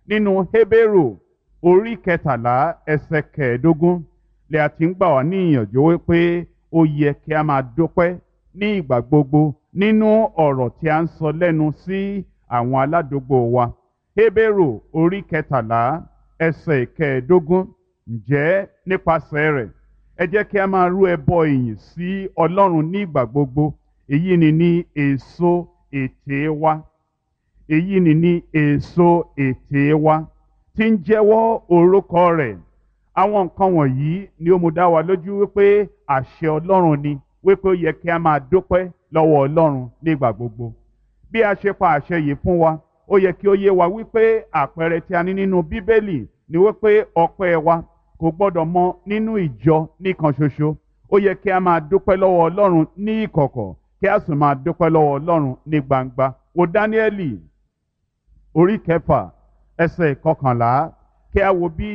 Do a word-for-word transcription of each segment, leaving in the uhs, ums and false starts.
nínú Hébérù orí kẹtàlá ẹsẹ̀ kẹẹ̀ẹ́dógún lè a ti ń gbà wá ní ìyànjú wípé ó yẹ kí a máa dúpẹ́ ní ìgbà gbogbo nínú ọ̀rọ̀ tí a ń sọ lẹ́nu sí àwọn aládùúgbò wa. Hébérù orí kẹtàlá ẹsẹ̀ kẹẹ̀ẹ́dógún, ǹjẹ́ nípasẹ̀ rẹ̀ ẹ jẹ́ kí a máa rú ẹbọ ìyìn sí Ọlọ́run ní ìgbà gbogbo, èyí ni ní èso ètè wa èyí ni ní èso ètè wa tí ń jẹ́wọ́ orúkọ rẹ̀. Àwọn nǹkan wọ̀nyí ni ó mú dá wa lójú wípé àṣẹ Ọlọ́run ni wípé ó yẹ kí a máa dúpẹ́ lọ́wọ́ Ọlọ́run nígbà gbogbo. Bí a ṣe pa àṣẹ yìí fún wa, ó yẹ kí ó yé wa wípé àpẹẹrẹ tí a ní nínú Bíbélì ni wípé ọpẹ́ wa kò gbọ́dọ̀ mọ nínú ìjọ nìkan ṣoṣo. Ó yẹ kí a máa dúpẹ́ lọ́wọ́ Ọlọ́run ní ìkọ̀kọ̀, kí a sì máa dúpẹ́ lọ́wọ́ Ọlọ́run ní gbangba. Wo Dáníẹ́lì orí kẹfà ẹsẹ̀ kọkànlá, kí a wo bí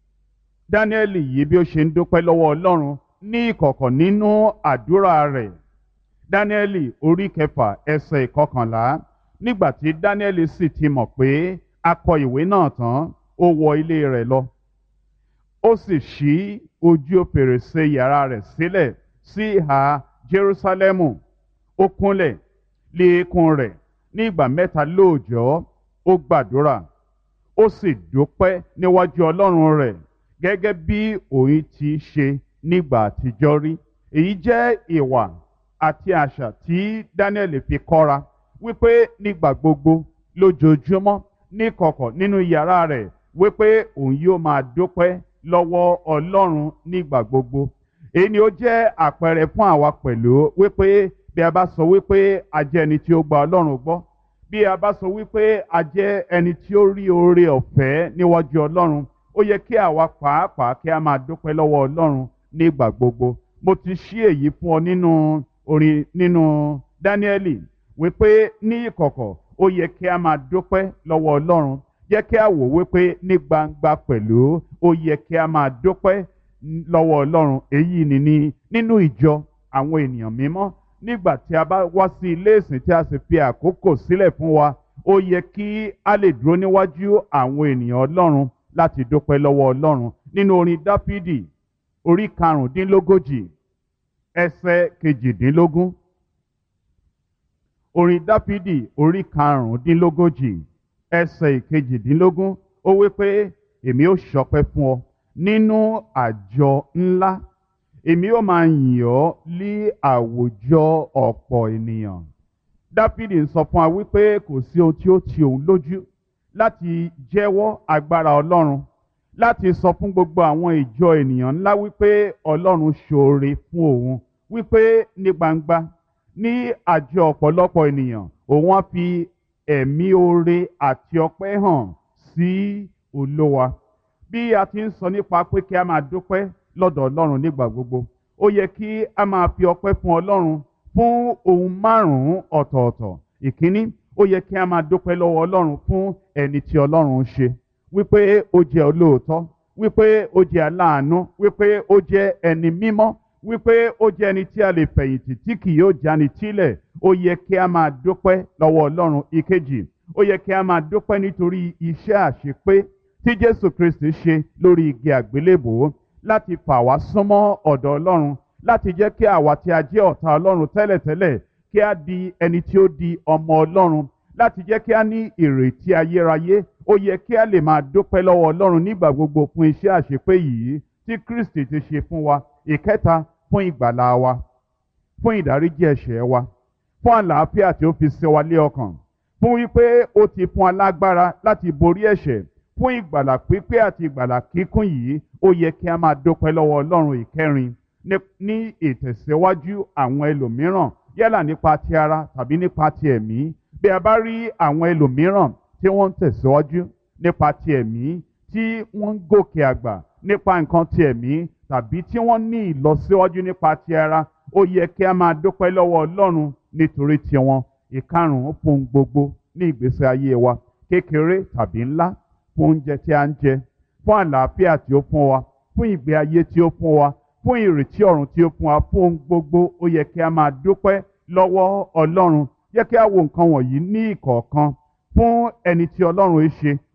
Dáníẹ́lì yìí bí ó ṣe ń dúpẹ́ lọ́wọ́ Ọlọ́run ní ìkọ̀kọ̀ nínú àdúrà rẹ̀. Dáníẹ́lì orí kẹfà ẹsẹ̀ kọkànlá, nígbà tí Dáníẹ́lì sì ti mọ̀ pé a kọ ìwé náà tán, ó wọ ilé rẹ̀ lọ. Ó sì ṣí ojú fèrèsé yàrá rẹ̀ sílẹ̀ sí ìhà Jerúsálẹ́mù. Ó kúnlẹ̀ lé eékún rẹ̀ ní ìgbà mẹ́ta lóòjọ́. Ó gbàdúrà, ó sì dúpẹ́ níwájú Ọlọ́run rẹ̀ gẹ́gẹ́ bí òun ti ṣe nígbà àtijọ́ rí. Èyí jẹ́ ìwà àti àṣà tí Dáníẹ́lì fi kọ́ra wípé nígbà gbogbo lójoojúmọ́ níkọ̀kọ̀ nínú yàrá rẹ̀ wípé òun yóò máa dúpẹ́ lọ́wọ́ Ọlọ́run nígbà gbogbo. Èyí ni ó jẹ́ àpẹẹrẹ fún àwa pẹ̀lú wípé bí a bá sọ wípé a jẹ́ ẹni tí ó gba Ọlọ́run gbọ́, bí a bá sọ wípé a jẹ́ ẹni tí ó rí oore ọ̀fẹ́ níwájú Ọlọ́run, ó yẹ kí àwa pàápàá kí a máa dúpẹ́ lọ́wọ́ Ọlọ́run nígbà gbogbo. Mo ti ṣí èyí fún ọ nínú orin nínú Dáníẹ́lì wípé ní ìkọ̀kọ̀ ó yẹ kí a máa dúpẹ́ lọ́wọ́ Ọlọ́run. Jẹ́ kí a wò wípé ní gbangba pẹ̀lú ó yẹ kí a máa dúpẹ́ lọ́wọ́ Ọlọ́run. Èyí ni ní nínú ìjọ àwọn ènìyàn mímọ́, nígbà tí a bá wá sí ilé ìsìn tí a sì fi àkókò sílẹ̀ fún wa, ó yẹ kí a lè dúró níwájú àwọn ènìyàn Ọlọ́run láti dúpẹ́ lọ́wọ́ Ọlọ́run. Nínú orin Dáfídì orí karùndínlógójì ẹsẹ̀ kejìdínlógún, orin Dáfídì orí karùndínlógójì ẹsẹ̀ kejìdínlógún, ó wí pé èmi ó ṣọpẹ́ fún ọ nínú àjọ ńlá, èmi ó máa yìn ọ́ lí àwùjọ ọ̀pọ̀ ènìyàn. Dáfídì ń sọ fún wa wípé kò sí ohun tí ó ti òun lójú láti jẹ́wọ́ agbára Ọlọ́run, láti sọ fún gbogbo àwọn ìjọ ènìyàn ńlá wípé Ọlọ́run ṣoore fún òun, wípé ní gbangba ní àjọ ọ̀pọ̀lọpọ̀ ènìyàn òun á fi ẹ̀mí oore àti ọpẹ́ hàn sí Olúwa. Bí a ti ń sọ nípa pé kí a máa dúpẹ́ lọ́dọ̀ Ọlọ́run nígbà gbogbo, ó yẹ kí a máa fi ọpẹ́ fún Ọlọ́run fún ohun márùn-ún ọ̀tọ̀ọ̀tọ̀. Ìkíní, ó yẹ kí a máa dúpẹ́ lọ́wọ́ Ọlọ́run fún ẹni tí Ọlọ́run ṣe, wípé ó jẹ́ olóòótọ́, wípé ó jẹ́ aláàánú, wípé ó jẹ́ ẹni mímọ́, wípé ó jẹ́ ẹni tí a lè fẹ̀yìntì tí kì yóò jáni tílẹ̀. Ó yẹ kí a máa dúpẹ́ lọ́wọ́ Ọlọ́run. Ìkejì, ó yẹ kí a máa dúpẹ́ nítorí iṣẹ́ àṣepé tí Jésù Kristi ṣe lórí igi àgbélébòó láti fà wá súnmọ́ ọ̀dọ̀ Ọlọ́run, láti jẹ́ kí àwa tí a jẹ́ ọ̀tá Ọlọ́run tẹ́lẹ̀tẹ́lẹ̀ kí a di ẹni tí ó di ọmọ Ọlọ́run, láti jẹ́ kí a ní ìrètí ayérayé. Ó yẹ kí a lè máa dúpẹ́ lọ́wọ́ Ọlọ́run nígbà gbogbo fún iṣẹ́ àṣepé yìí tí Kristi ti ṣe fún wa. Ìkẹta, fún ìgbàlà wa, fún ìdáríjì ẹ̀ṣẹ̀ wa, fún àlàáfíà tí ó fi sí wa lé ọkàn, fún wípé ó ti fún alágbára láti borí ẹ̀ṣẹ̀, fún ìgbàlà pípé àti ìgbàlà kíkún yìí. Ó yẹ kí a máa dúpẹ́ lọ́wọ́ Ọlọ́run. Ìkẹrin, ní ìtẹ̀síwájú àwọn ẹlòmíràn yálà nípa ti ara tàbí nípa ti ẹ̀mí. Bí a bá rí àwọn ẹlòmíràn tí wọ́n ń tẹ̀síwájú nípa ti ẹ̀mí, tí wọ́n ń gòkè àgbà nípa nǹkan ti ẹ̀mí, tàbí tí wọ́n ní ìlọsíwájú nípa ti ara, ó yẹ kí a máa dúpẹ́ lọ́wọ́ Ọlọ́run nítorí tiwọn. Ìkarùn-ún, fún gbogbo ní ìgbésí ayé wa, kékeré tàbí ńlá, fún oúnjẹ tí a ń jẹ, fún àlàáfíà tí ó fún wa, fún ìgbé ayé tí ó fún wa, fún ìrètí ọ̀run tí ó fún wa, fún ohun gbogbo. Ó yẹ kí a máa dúpẹ́ lọ́wọ́ Ọlọ́run. Jẹ́ kí a wo nǹkan wọ̀nyí ní ìkọ̀ọ̀kan. Fún ẹni tí Ọlọ́run ń ṣe,